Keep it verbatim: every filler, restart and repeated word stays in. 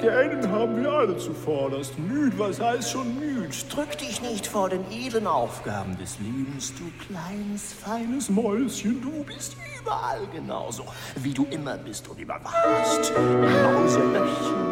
Gähnen haben wir alle zuvorderst. Müd, was heißt schon müd? Drück dich nicht vor den edlen Aufgaben des Lebens, du kleines, feines Mäuschen, du bist überall genauso, wie du immer bist und immer warst. Mauselöckchen.